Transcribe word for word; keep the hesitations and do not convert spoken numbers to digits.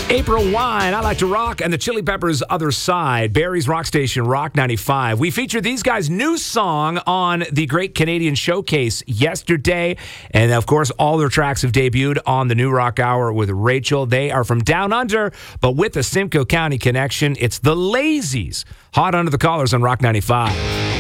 April Wine, I Like to Rock, and the Chili Peppers' Other Side. Barry's Rock Station, Rock ninety-five. We featured these guys' new song on the Great Canadian Showcase yesterday. And, of course, all their tracks have debuted on the New Rock Hour with Rachel. They are from Down Under, but with a Simcoe County connection. It's the Lazies. Hot Under the Collars on Rock ninety-five.